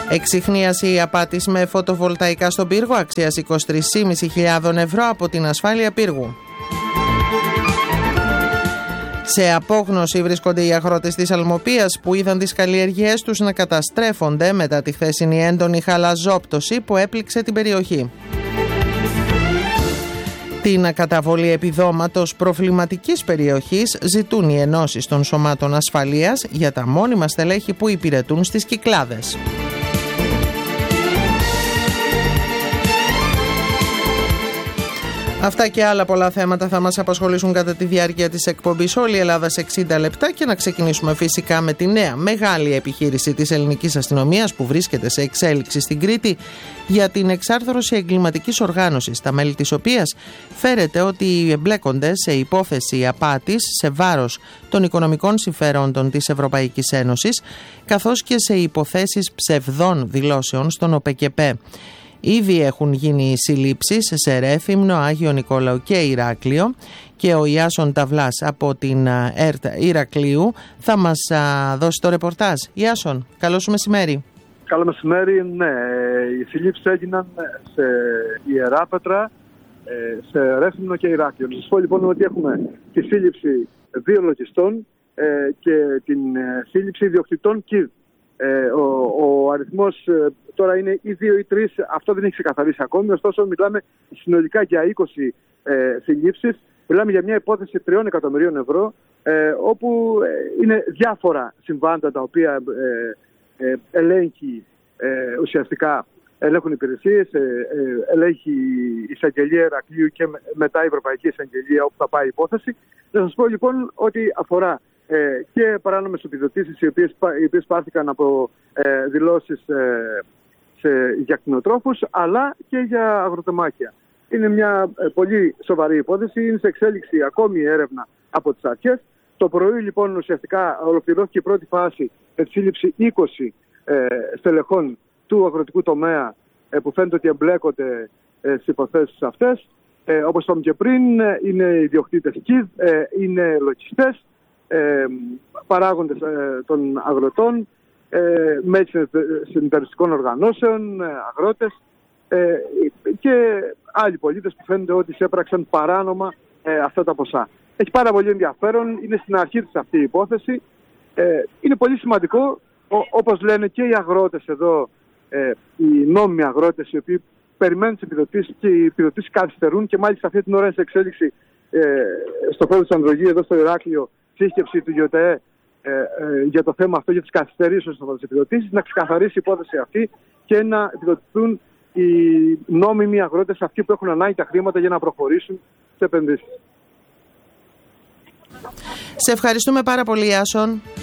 Εξιχνίαση απάτης με φωτοβολταϊκά στον πύργο αξίας 23.500 ευρώ από την ασφάλεια πύργου. Σε απόγνωση βρίσκονται οι αγρότες της Αλμοπίας που είδαν τις καλλιεργίες τους να καταστρέφονται μετά τη χθεσινή έντονη χαλαζόπτωση που έπληξε την περιοχή. Την καταβολή επιδόματος προβληματικής περιοχής ζητούν οι ενώσεις των σωμάτων ασφαλείας για τα μόνιμα στελέχη που υπηρετούν στις Κυκλάδες. Αυτά και άλλα πολλά θέματα θα μας απασχολήσουν κατά τη διάρκεια της εκπομπής Όλη η Ελλάδα σε 60 λεπτά και να ξεκινήσουμε φυσικά με τη νέα μεγάλη επιχείρηση της ελληνικής αστυνομίας που βρίσκεται σε εξέλιξη στην Κρήτη για την εξάρθρωση εγκληματικής οργάνωσης, τα μέλη της οποίας φέρεται ότι εμπλέκονται σε υπόθεση απάτης σε βάρος των οικονομικών συμφερόντων της Ευρωπαϊκής Ένωσης καθώς και σε υποθέσεις ψευδών δηλώσεων στον ΟΠΕΚΕΠΕ. Ήδη έχουν γίνει συλλήψεις σε Ρέθυμνο, Άγιο Νικόλαο και Ηράκλειο και ο Ιάσον Ταυλάς από την ΕΡΤ Ηρακλείου θα μας δώσει το ρεπορτάζ. Ιάσον, καλό σου μεσημέρι. Καλό μεσημέρι, ναι. Οι συλλήψεις έγιναν σε Ιεράπετρα, σε Ρέθυμνο και Ηράκλειο. Να σας πω λοιπόν ότι έχουμε τη σύλληψη 2 λογιστών και την σύλληψη ιδιοκτητών ΚΙΔ. Ο αριθμός τώρα είναι ή 2 ή 3, αυτό δεν έχει ξεκαθαρίσει ακόμη, ωστόσο μιλάμε συνολικά για 20 συλλήψεις, μιλάμε για μια υπόθεση 3 εκατομμυρίων ευρώ, όπου είναι διάφορα συμβάντα τα οποία ελέγχει ουσιαστικά, ελέγχουν υπηρεσίες, ελέγχει η εισαγγελία Ηρακλείου και μετά η Ευρωπαϊκή Εισαγγελία όπου θα πάει η υπόθεση. Να σας πω λοιπόν ότι αφορά και παράνομες επιδοτήσεις οι οποίες πάρθηκαν από δηλώσεις για κτηνοτρόφους αλλά και για αγροτεμάχια. Είναι μια πολύ σοβαρή υπόθεση, είναι σε εξέλιξη ακόμη η έρευνα από τις αρχές. Το πρωί λοιπόν ουσιαστικά ολοκληρώθηκε η πρώτη φάση με τη σύλληψη 20 στελεχών του αγροτικού τομέα που φαίνεται ότι εμπλέκονται στις υποθέσεις αυτές. Όπως είπαμε και πριν, είναι ιδιοκτήτες ΚΙΔ, είναι λογιστές, παράγοντες των αγροτών, μέλη συνεταιριστικών οργανώσεων, αγρότες και άλλοι πολίτες που φαίνεται ότι έπραξαν παράνομα αυτά τα ποσά. Έχει πάρα πολύ ενδιαφέρον, είναι στην αρχή της αυτή η υπόθεση. Είναι πολύ σημαντικό, όπως λένε και οι αγρότες εδώ, οι νόμιμοι αγρότες οι οποίοι περιμένουν τις επιδοτήσεις και οι επιδοτήσεις καθυστερούν και μάλιστα αυτή την ώρα είναι σε εξέλιξη στο χώρο της Ανδρογή εδώ στο Ηράκλειο σύσκεψη του ΓΙΟΤΕΕ για το θέμα αυτό, για τις καθυστερήσεις των επιδοτήσεις, να ξεκαθαρίσει η υπόθεση αυτή και να επιδοτηθούν οι νόμιμοι αγρότες αυτοί που έχουν ανάγκη τα χρήματα για να προχωρήσουν σε επενδύσεις. Σε ευχαριστούμε πάρα πολύ, Άσον.